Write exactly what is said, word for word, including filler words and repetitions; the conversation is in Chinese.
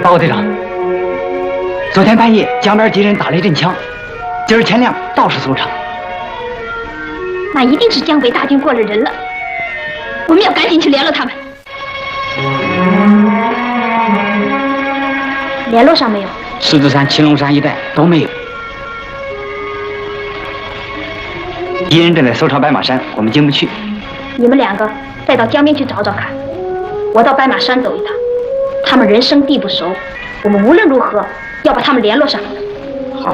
报告队长，昨天半夜江边敌人打了一阵枪，今儿天亮到处搜查。 那一定是江北大军过了人了，我们要赶紧去联络他们。联络上没有？ 狮子山、青龙山一带都没有。敌人正在搜查白马山，我们进不去。 你们两个再到江边去找找看，我到白马山走一趟。他们人生地不熟，我们无论如何要把他们联络上。